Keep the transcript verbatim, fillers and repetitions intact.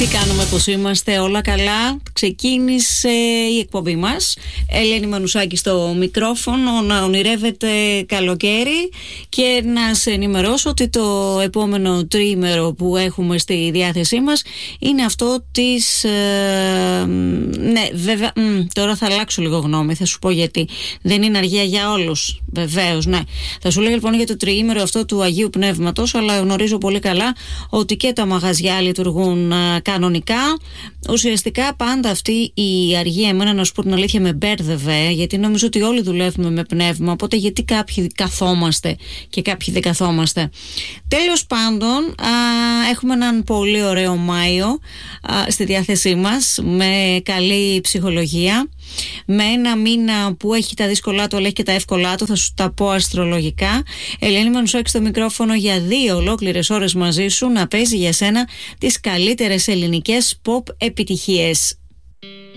Τι κάνουμε, πως είμαστε, όλα καλά? Ξεκίνησε η εκπομπή μας. Ελένη Μανουσάκη στο μικρόφωνο, να ονειρεύεται καλοκαίρι και να σε ενημερώσω ότι το επόμενο τριήμερο που έχουμε στη διάθεσή μας είναι αυτό της... Ε, ναι, βέβαια, μ, τώρα θα αλλάξω λίγο γνώμη, θα σου πω γιατί. Δεν είναι αργία για όλους, βεβαίως, ναι. Θα σου λέω λοιπόν για το τριήμερο αυτό του Αγίου Πνεύματος, αλλά γνωρίζω πολύ καλά ότι και τα μαγαζιά λειτουργούν ε, κανονικά. Ουσιαστικά πάντα αυτή η αργία, εμένα να σου πω την αλήθεια, με μπέρδευε, γιατί νομίζω ότι όλοι δουλεύουμε με πνεύμα, οπότε γιατί κάποιοι καθόμαστε και κάποιοι δεν καθόμαστε. Τέλος πάντων, α, έχουμε έναν πολύ ωραίο Μάιο α, στη διάθεσή μας, με καλή ψυχολογία, με ένα μήνα που έχει τα δύσκολά του αλλά έχει και τα εύκολά του, θα σου τα πω αστρολογικά. Ελένη Μανουσάκη στο μικρόφωνο για δύο ολόκληρες ώρες μαζί σου, να παίζει για σένα τις καλύτερες ελληνικές pop επιτυχίες.